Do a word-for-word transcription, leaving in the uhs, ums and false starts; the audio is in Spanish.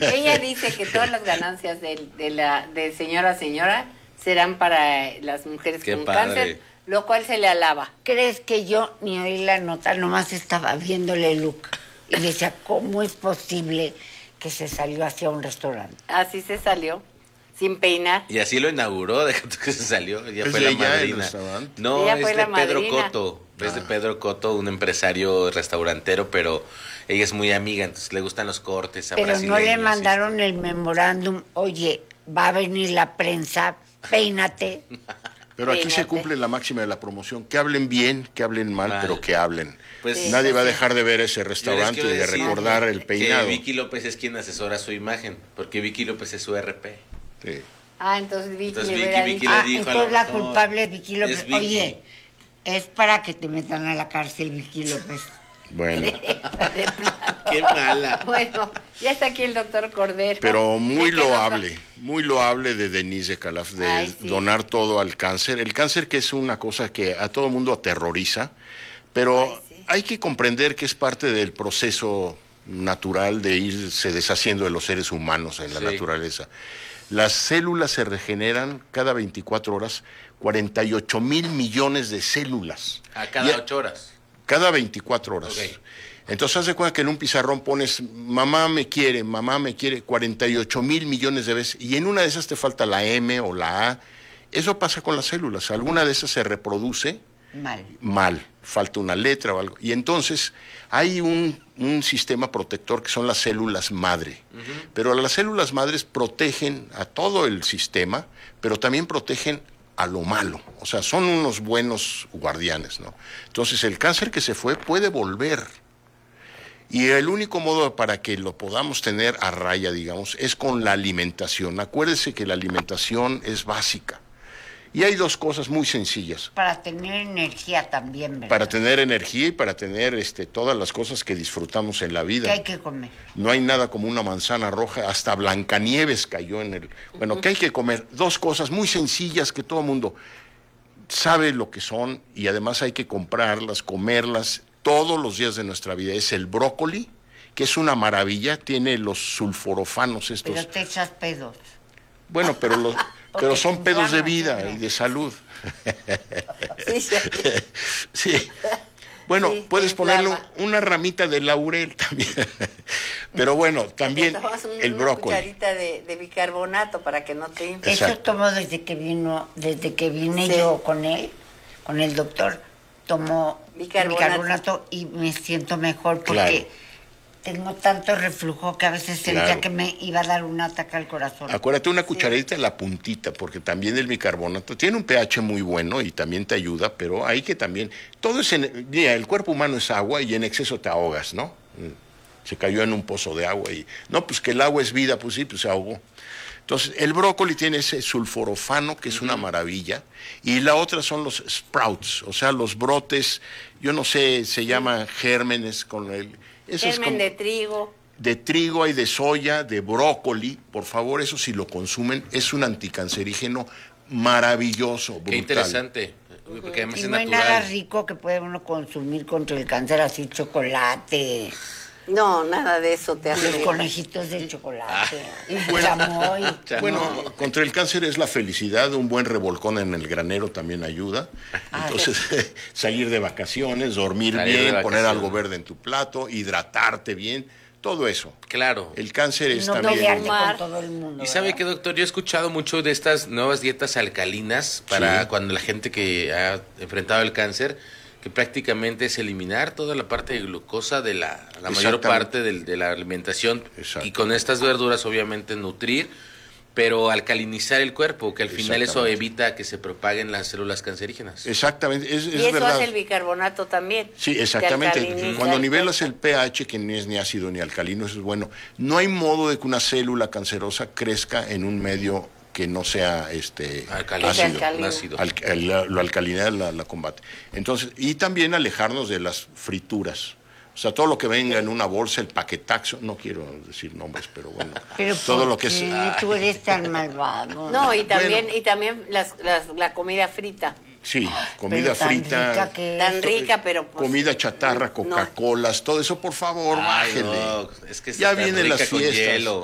Ella dice que todas las ganancias de, de la de señora a señora serán para las mujeres Qué con padre. cáncer, lo cual se le alaba. ¿Crees que yo ni oí la nota? Nomás estaba viéndole el look y decía, ¿cómo es posible que se salió hacia un restaurante? Así se salió, sin peinar. Y así lo inauguró, de que se salió. Ella ¿Es fue de la ella el madrina. restaurante? No, Ella es fue de la Pedro madrina. Cotto. Es de Ah. Pedro Cotto, un empresario restaurantero, pero ella es muy amiga, entonces le gustan los cortes a Pero no le brasileños, mandaron el memorándum, oye, va a venir la prensa, peínate. Pero aquí se Fíjate. cumple la máxima de la promoción, que hablen bien, que hablen mal, Mal. pero que hablen. Pues, Sí. Nadie va a dejar de ver ese Yo les restaurante y quiero de decir recordar el que peinado. Vicky López es quien asesora su imagen, porque Vicky López es su R P. Sí. Ah, entonces Vicky Entonces, le Vicky, hubiera Vicky dicho. le Ah, dijo a entonces la- la no, culpable es Vicky López. es Vicky. Oye, es para que te metan a la cárcel, Vicky López. Bueno, De plano. Qué mala. Bueno, ya está aquí el doctor Cordero. pero muy ¿De qué nos va? loable, muy loable de Denise de Calaf, de Ay, sí. donar todo al cáncer. El cáncer que es una cosa que a todo mundo aterroriza, pero Ay, sí. hay que comprender que es parte del proceso natural de irse deshaciendo de los seres humanos en la Sí. naturaleza. Las células se regeneran cada veinticuatro horas, cuarenta y ocho mil millones de células. A cada Y- ocho horas. Cada veinticuatro horas. Ok. Entonces, haz de cuenta que en un pizarrón pones, mamá me quiere, mamá me quiere, cuarenta y ocho mil millones de veces, y en una de esas te falta la M o la A. Eso pasa con las células. Alguna de esas se reproduce Mal. mal, falta una letra o algo. Y entonces hay un, un sistema protector que son las células madre. Pero las células madres protegen a todo el sistema, pero también protegen a lo malo. O sea, son unos buenos guardianes, ¿no? Entonces, el cáncer que se fue puede volver. Y el único modo para que lo podamos tener a raya, digamos, es con la alimentación. Acuérdese que la alimentación es básica. Y hay dos cosas muy sencillas. Para tener energía también, ¿verdad? Para tener energía y para tener este, todas las cosas que disfrutamos en la ¿Qué vida. hay que comer? No hay nada como una manzana roja, hasta Blancanieves cayó en el... Bueno, ¿qué hay que comer? Dos cosas muy sencillas que todo el mundo sabe lo que son y además hay que comprarlas, comerlas todos los días de nuestra vida. Es el brócoli, que es una maravilla, tiene los sulforofanos estos. Pero te echas pedos. Bueno, pero, los, pero Porque son te pedos de inflamas, vida hombre. y de salud. Sí, sí. Sí. Bueno, Sí, puedes te ponerle inflama. una ramita de laurel también. Pero bueno, también Te tomas un- el una brócoli. cucharita de, de bicarbonato para que no te infles. Eso Exacto. tomó desde que vino, desde que vine Sí. yo con él, con el doctor, tomó Bicarbonato. bicarbonato y me siento mejor porque Claro. tengo tanto reflujo que a veces sentía Claro. que me iba a dar un ataque al corazón. Acuérdate una cucharadita en la puntita, porque también el bicarbonato tiene un pH muy bueno y también te ayuda, pero hay que también... Todo es en... Mira, el cuerpo humano es agua y en exceso te ahogas, ¿no? Mm. Se cayó en un pozo de agua y... No, pues que el agua es vida, pues sí, pues se ahogó. Entonces, el brócoli tiene ese sulforofano, que es una maravilla, y la otra son los sprouts, o sea, los brotes, yo no sé, se llama gérmenes con el... eso es Germen como- de trigo. de trigo, hay de soya, de brócoli, por favor, eso si lo consumen, es un anticancerígeno maravilloso, brutal. Qué interesante. Porque además Y es no hay natural. nada rico que pueda uno consumir contra el cáncer, así chocolate, No, nada de eso te hace los bien. conejitos de chocolate, y Bueno. chamoy. Bueno, contra el cáncer es la felicidad, un buen revolcón en el granero también ayuda. Ah, Entonces, salir de vacaciones, dormir Salir de bien, poner vacaciones. algo verde en tu plato, hidratarte bien, todo eso. Claro. El cáncer es No también... pelearte Mar. con todo el mundo. Y sabe ¿verdad? que, doctor, yo he escuchado mucho de estas nuevas dietas alcalinas para Sí. cuando la gente que ha enfrentado el cáncer, que prácticamente es eliminar toda la parte de glucosa de la, la mayor Exactamente. parte del- de la alimentación Exacto. y con estas verduras obviamente nutrir, pero alcalinizar el cuerpo, que al final eso Exactamente. evita que se propaguen las células cancerígenas. Exactamente, es, es Y eso verdad. hace el bicarbonato también. Sí, Te exactamente. alcaliniza Cuando el nivelas cuerpo. el pH, que ni es ni ácido ni alcalino, eso es bueno. No hay modo de que una célula cancerosa crezca en un medio que no sea este Alcalino. ácido. Alcalino. ácido. Al- el- la, la alcalinidad la, la combate. Entonces, y también alejarnos de las frituras. O sea, todo lo que venga en una bolsa, el paquetaxo, no quiero decir nombres, pero bueno, Pero todo ¿por lo que es... qué tú eres tan malvado? No, y también, Bueno. y también las, las, la comida frita. Sí, comida Pero tan frita, rica que Tan es. rica, pero pues, comida chatarra, no. Coca-Colas, todo eso, por favor, Ay, bájele. no, es que Ya está vienen las rica con fiestas. hielo.